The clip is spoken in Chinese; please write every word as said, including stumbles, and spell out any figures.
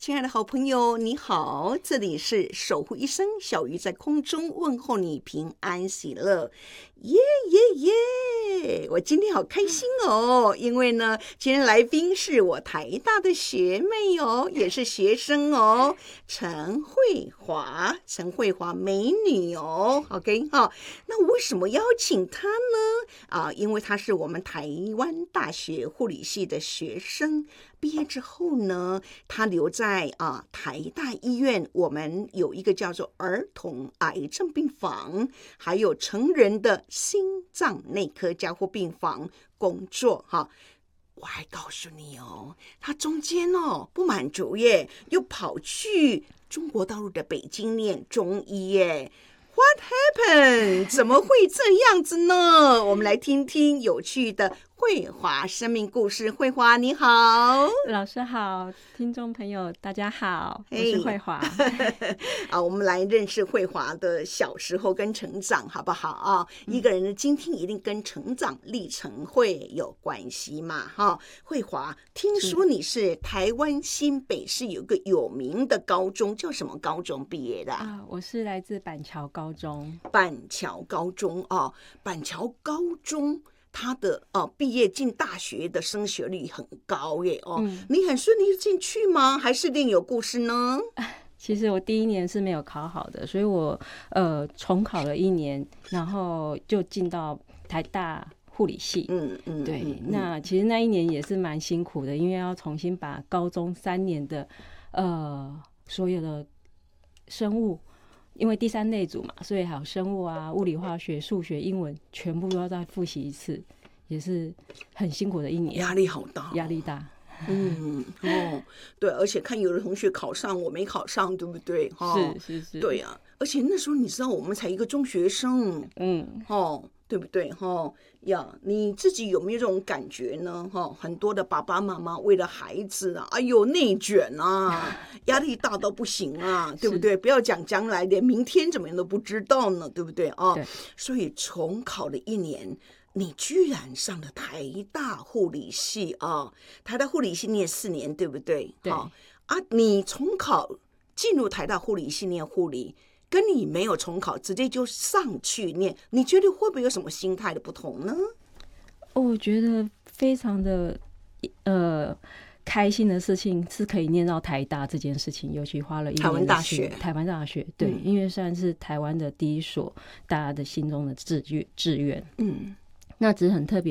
亲爱的好朋友，你好，这里是守护一生，小鱼在空中问候你平安喜乐，耶耶耶！我今天好开心哦，因为呢，今天来宾是我台大的学妹哦，也是学生哦，陈慧华，陈慧华美女哦 ，OK 哈、哦。那我为什么邀请她呢？啊，因为她是我们台湾大学护理系的学生。毕业之后呢，他留在啊台大医院，我们有一个叫做儿童癌症病房，还有成人的心脏内科加护病房工作哈。我还告诉你哦，他中间哦不满足耶，又跑去中国大陆的北京念中医耶。What happened？ 怎么会这样子呢？我们来听听有趣的慧华生命故事。慧华你好。 老师好，听众朋友大家好，我是慧华。 啊，我们来认识慧华的小时候跟成长好不好啊？嗯、一个人的今天一定跟成长历程会有关系嘛哈。慧华，听说你是台湾新北市有个有名的高中，叫什么高中毕业的 啊, 啊？我是来自板桥高中。 板桥高中啊，板桥高中。他的哦，毕业进大学的升学率很高耶哦，嗯、你很顺利进去吗？还是另有故事呢？ 其实我第一年是没有考好的，所以我呃重考了一年，然后就进到台大护理系。嗯嗯，对嗯。那其实那一年也是蛮辛苦的，因为要重新把高中三年的呃所有的生物。因为第三类组嘛，所以还有生物啊、物理、化学、数学、英文，全部都要再复习一次，也是很辛苦的一年， 压力好大、哦， 压力大。 嗯哦，对，而且看有的同学考上，我没考上，对不对？ 哦、是是是， 对呀、啊。而且那时候你知道，我们才一个中学生，嗯，哦，对不对？哈呀，你自己有没有这种感觉呢？哈，很多的爸爸妈妈为了孩子啊，哎呦内卷啊，压力大到不行啊，对不对？不要讲将来，连明天怎么样都不知道呢，对不对啊？ 对。 所以重考了一年。你居然上了台大护理系啊！台大护理系念四年，对不对？ 对。 啊，你重考进入台大护理系念护理，跟你没有重考直接就上去念，你觉得会不会有什么心态的不同呢？ 我觉得非常的呃开心的事情是可以念到台大这件事情，尤其花了一年的台湾大学， 台湾大学对、嗯，因为算是台湾的第一所大家的心中的志愿志愿，嗯。那只是很特别